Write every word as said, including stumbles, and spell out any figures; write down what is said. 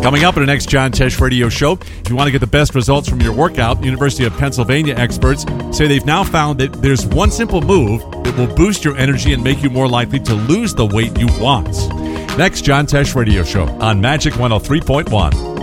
Coming up in the next John Tesh Radio Show, if you want to get the best results from your workout, University of Pennsylvania experts say they've now found that there's one simple move that will boost your energy and make you more likely to lose the weight you want. Next John Tesh Radio Show on Magic one oh three point one.